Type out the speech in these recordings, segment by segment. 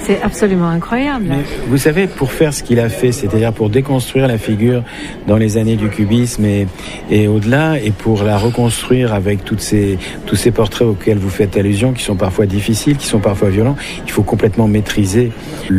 C'est absolument incroyable. Mais vous savez, pour faire ce qu'il a fait, c'est-à-dire pour déconstruire la figure dans les années du cubisme et au-delà, et pour la reconstruire avec tous ces portraits auxquels vous faites allusion, qui sont parfois difficiles, qui sont parfois violents, il faut complètement maîtriser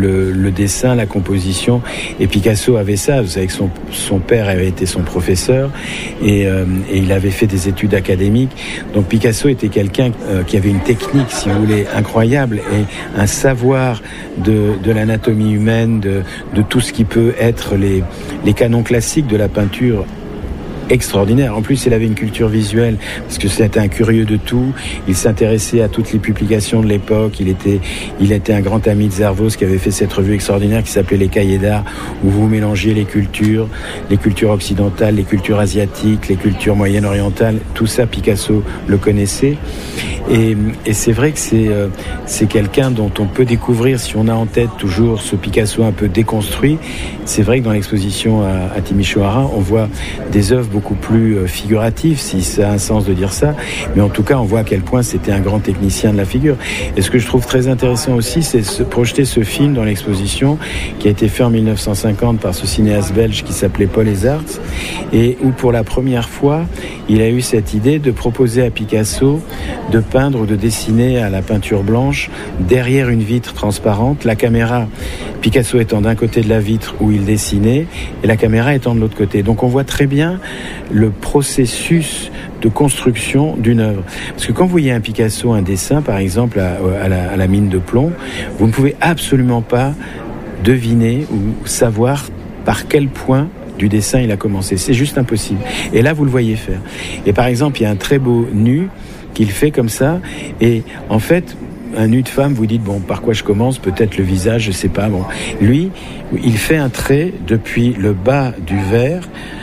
le dessin, la composition. Et Picasso avait ça. Vous savez que son père avait été son professeur et il avait fait des études académiques. Donc Picasso était quelqu'un qui avait une technique, si vous voulez, incroyable et un savoir de l'anatomie humaine, de tout ce qui peut être les canons classiques de la peinture extraordinaire. En plus, il avait une culture visuelle parce que c'était un curieux de tout. Il s'intéressait à toutes les publications de l'époque. Il était un grand ami de Zervos qui avait fait cette revue extraordinaire qui s'appelait Les Cahiers d'Art, où vous mélangez les cultures occidentales, les cultures asiatiques, les cultures moyen-orientales. Tout ça, Picasso le connaissait. Et c'est vrai que c'est quelqu'un dont on peut découvrir, si on a en tête toujours ce Picasso un peu déconstruit. C'est vrai que dans l'exposition à Timișoara, on voit des œuvres beaucoup plus figuratives, si ça a un sens de dire ça. Mais en tout cas, on voit à quel point c'était un grand technicien de la figure. Et ce que je trouve très intéressant aussi, c'est projeter ce film dans l'exposition qui a été fait en 1950 par ce cinéaste belge qui s'appelait Paul Ezarts et où pour la première fois, il a eu cette idée de proposer à Picasso de peindre ou de dessiner à la peinture blanche derrière une vitre transparente, la caméra, Picasso étant d'un côté de la vitre où il dessinait et la caméra étant de l'autre côté. Donc on voit très bien le processus de construction d'une œuvre. Parce que quand vous voyez un Picasso, un dessin par exemple à la mine de plomb, vous ne pouvez absolument pas deviner ou savoir par quel point du dessin il a commencé. C'est juste impossible. Et là vous le voyez faire. Et par exemple il y a un très beau nu qu'il fait comme ça et en fait un nu de femme, vous dites bon, par quoi je commence, peut-être le visage, je sais pas. Bon, lui, il fait un trait depuis le bas du verre,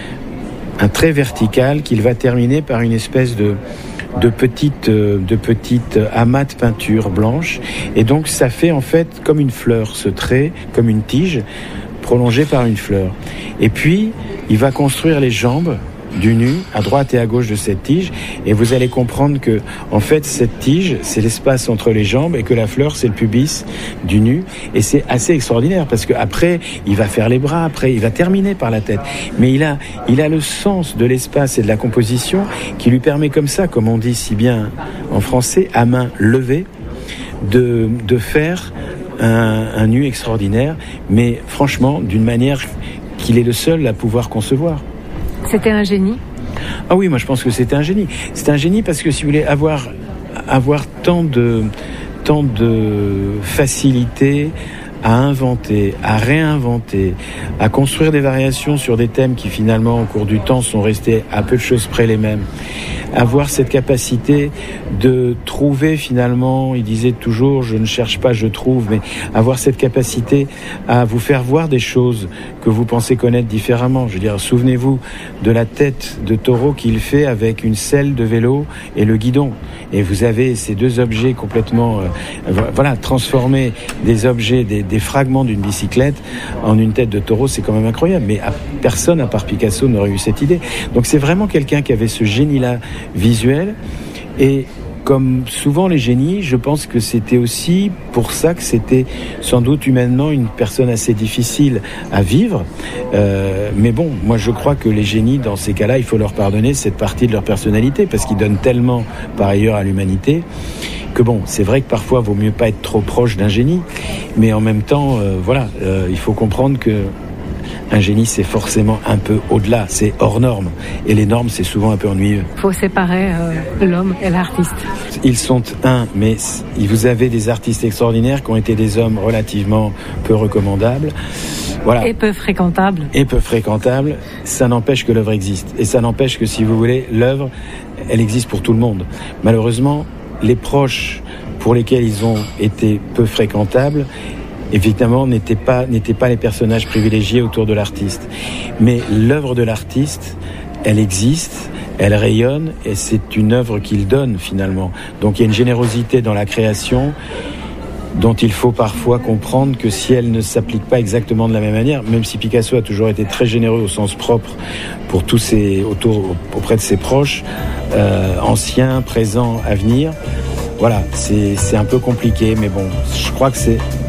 un trait vertical qu'il va terminer par une espèce de petite amas de peinture blanche. Et donc ça fait en fait comme une fleur, ce trait, comme une tige prolongée par une fleur. Et puis il va construire les jambes du nu, à droite et à gauche de cette tige, et vous allez comprendre que, en fait, cette tige, c'est l'espace entre les jambes, et que la fleur, c'est le pubis du nu, et c'est assez extraordinaire, parce que après, il va faire les bras, après, il va terminer par la tête, mais il a le sens de l'espace et de la composition qui lui permet comme ça, comme on dit si bien en français, à main levée, de faire un nu extraordinaire, mais franchement, d'une manière qu'il est le seul à pouvoir concevoir. C'était un génie ? Ah oui, moi je pense que c'était un génie. C'est un génie parce que si vous voulez avoir tant de facilité à inventer, à réinventer, à construire des variations sur des thèmes qui finalement au cours du temps sont restés à peu de choses près les mêmes. Avoir cette capacité de trouver finalement, il disait toujours, je ne cherche pas, je trouve, mais avoir cette capacité à vous faire voir des choses que vous pensez connaître différemment. Je veux dire, souvenez-vous de la tête de taureau qu'il fait avec une selle de vélo et le guidon. Et vous avez ces deux objets complètement, transformer des objets, des fragments d'une bicyclette en une tête de taureau, c'est quand même incroyable. Mais personne, à part Picasso, n'aurait eu cette idée. Donc c'est vraiment quelqu'un qui avait ce génie-là visuel. Et comme souvent les génies, je pense que c'était aussi pour ça que c'était sans doute humainement une personne assez difficile à vivre. Mais bon, moi je crois que les génies, dans ces cas-là, il faut leur pardonner cette partie de leur personnalité parce qu'ils donnent tellement par ailleurs à l'humanité que bon, c'est vrai que parfois il vaut mieux pas être trop proche d'un génie, mais en même temps, il faut comprendre que un génie, c'est forcément un peu au-delà, c'est hors norme. Et les normes, c'est souvent un peu ennuyeux. Il faut séparer l'homme et l'artiste. Ils sont un, mais vous avez des artistes extraordinaires qui ont été des hommes relativement peu recommandables. Voilà. Et peu fréquentables. Ça n'empêche que l'œuvre existe. Et ça n'empêche que, si vous voulez, l'œuvre, elle existe pour tout le monde. Malheureusement, les proches pour lesquels ils ont été peu fréquentables, évidemment, n'étaient pas les personnages privilégiés autour de l'artiste. Mais l'œuvre de l'artiste, elle existe, elle rayonne, et c'est une œuvre qu'il donne, finalement. Donc il y a une générosité dans la création dont il faut parfois comprendre que si elle ne s'applique pas exactement de la même manière, même si Picasso a toujours été très généreux au sens propre pour tous auprès de ses proches, anciens, présents, à venir, voilà, c'est un peu compliqué, mais bon, je crois que c'est